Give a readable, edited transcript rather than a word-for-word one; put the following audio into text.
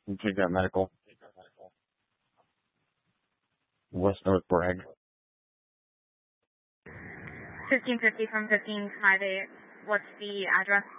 Take that medical. West North Bragg. 1550 from 1558. What's the address?